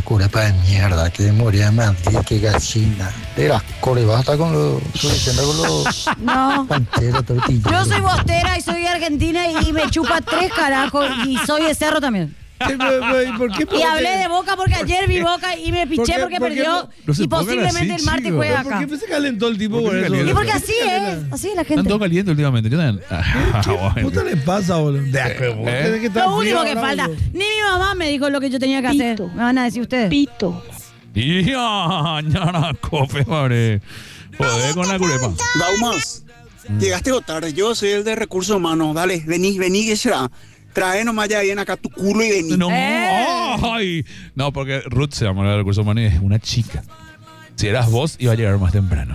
esa curepa de mierda que moría Madrid, que gallina. De las core, basta con los No. pancheros, tortillas. Yo soy bostera y soy argentina y me chupa 3 carajos y soy de Cerro también. ¿Por qué? Y hablé de Boca porque ayer vi Boca y me piché porque perdió no se y pongan posiblemente así, el martes chicos. juega ¿Por acá. qué se calentó el tipo ¿Por por qué eso? calienta? Y porque así es, así es la Están gente. todos calientes últimamente. Yo también. ¿Qué puta le pasa, boludo? Lo único que falta. Ni mi mamá me dijo lo que yo tenía que hacer. Pito. Me van a decir ustedes. Pito. Y ya, cope, madre. Joder con la curepa. Daumas, llegaste tarde. Yo soy el de recursos humanos. Dale, vení, que será. Trae nomás ya bien acá tu culo y vení. No, ay. No, porque Ruth se llama la de recursos humanos y es una chica. Si eras vos, iba a llegar más temprano.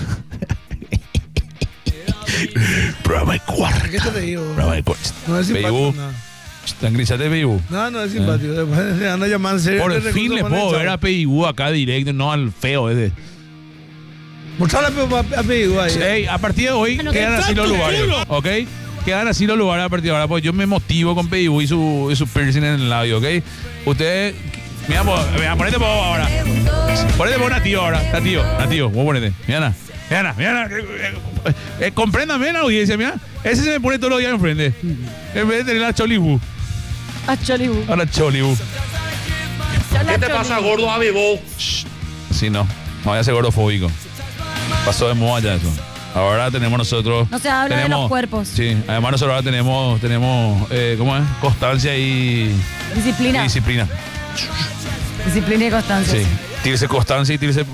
Programa de cuarta. ¿Qué te digo? Programa de cuarta. No es simpático, Beibu, nada. tranquilízate, Beibu. No es simpático. Después se anda llamando en serio. Por fin le puedo ver a Beibu acá directo, no al feo ese. Mostrarle a Pedigo ahí. Ey, a partir de hoy quedan así los lugares, ¿ok? Quedan así los lugares a partir de ahora, pues yo me motivo con Beibu y su piercing en el labio, ¿ok? Ustedes, mira, ponete vos ahora. Ponete vos Natío ahora, Natío, vos ponete. Mira, compréndame la audiencia, mira. Ese se me pone todos los días enfrente. En vez de tener la Cholibu. A Cholibu. A la Cholibu. ¿Qué te pasa, gordo Avivo? Sí, no voy a ser gordofóbico. Pasó de moda ya eso. Ahora tenemos nosotros. No se habla de los cuerpos. Sí, además nosotros ahora tenemos ¿cómo es? Constancia y Disciplina. disciplina. Disciplina y constancia. Sí. Tírese constancia y tírese.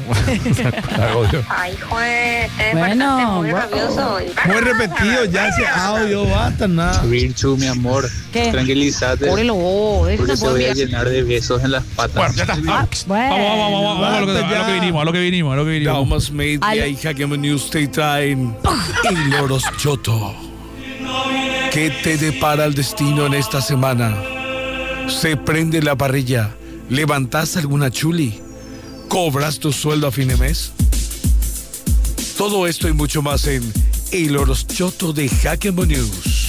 Ay, joder. Bueno, muy rabioso hoy. Muy repetido ya ese audio, basta nada. Virchu, mi amor, ¿Qué? tranquilízate. Córrelo vos, Porque te voy a déjate llenar de besos en las patas. Bueno, ya está. Vamos a lo que vinimos. Daumas Media Al- y Hackman News te traen el Loros Choto. ¿Qué te depara el destino en esta semana? ¿Se prende la parrilla? ¿Levantás alguna chuli? ¿Cobras tu sueldo a fin de mes? Todo esto y mucho más en el Loros Choto de Hackman News.